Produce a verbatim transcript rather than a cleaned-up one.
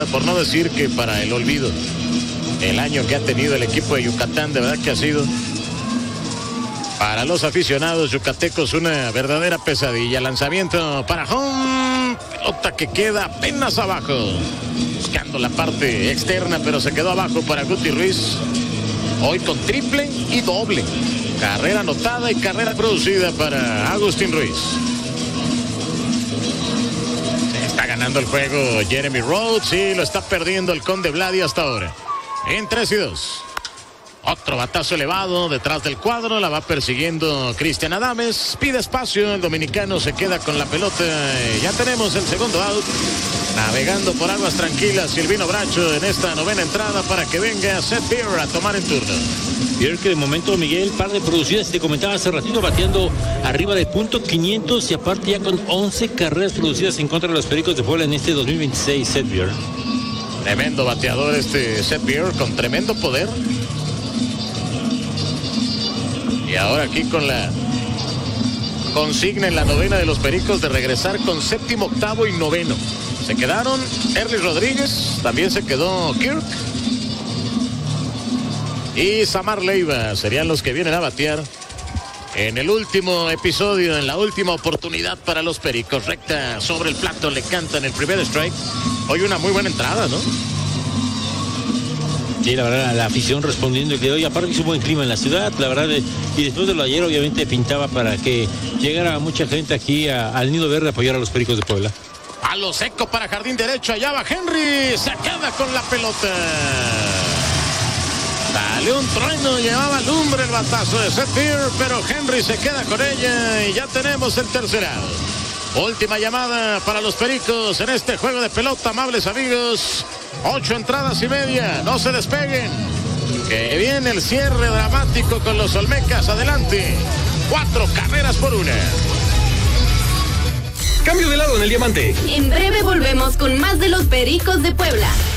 por no decir que para el olvido. El año que ha tenido el equipo de Yucatán, de verdad que ha sido para los aficionados yucatecos una verdadera pesadilla. Lanzamiento para home, pelota que queda apenas abajo, buscando la parte externa, pero se quedó abajo para Guti Ruiz. Hoy con triple y doble, carrera anotada y carrera producida para Agustín Ruiz. Se está ganando el juego Jeremy Rhodes y lo está perdiendo el Conde Vladi hasta ahora. En tres y dos. Otro batazo elevado detrás del cuadro, la va persiguiendo Cristian Adames, pide espacio, el dominicano se queda con la pelota, ya tenemos el segundo out, navegando por aguas tranquilas Silvino Bracho en esta novena entrada para que venga Seth Beer a tomar en turno. Beer que de momento, Miguel, par de producidas, te comentaba hace ratito, bateando arriba de punto quinientos y aparte ya con once carreras producidas en contra de los Pericos de Puebla en este dos mil veintiséis, Seth Beer. Tremendo bateador este Seth Beer con tremendo poder. Y ahora aquí con la consigna en la novena de los Pericos de regresar con séptimo, octavo y noveno. Se quedaron Erly Rodríguez, también se quedó Kirk y Samar Leiva. Serían los que vienen a batear en el último episodio, en la última oportunidad para los Pericos. Recta sobre el plato, le cantan el primer strike. Hoy una muy buena entrada, ¿no? Sí, la verdad, la afición respondiendo el día de hoy. Aparte hizo un buen clima en la ciudad, la verdad, y después de lo de ayer obviamente pintaba para que llegara mucha gente aquí a, al Nido Verde a apoyar a los Pericos de Puebla. A lo seco para jardín derecho, allá va Henry, se queda con la pelota. Dale un trueno, llevaba lumbre el batazo de Seth Beer, pero Henry se queda con ella y ya tenemos el tercer out. Última llamada para los Pericos en este juego de pelota, amables amigos. Ocho entradas y media, no se despeguen, que viene el cierre dramático con los Olmecas. Adelante, cuatro carreras por una. Cambio de lado en el diamante. En breve volvemos con más de los Pericos de Puebla.